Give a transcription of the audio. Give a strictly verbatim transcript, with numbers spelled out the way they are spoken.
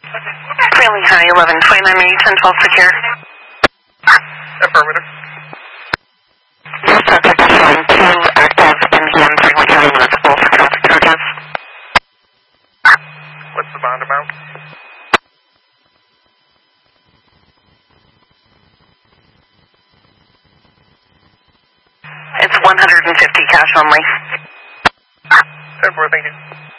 Trailing high, eleven twenty-nine May, ten twelve secure. Affirmative. Your subject is showing two active M G M three one zero municipal for traffic charges. What's the bond amount? It's one hundred fifty cash only. ten four, thank you.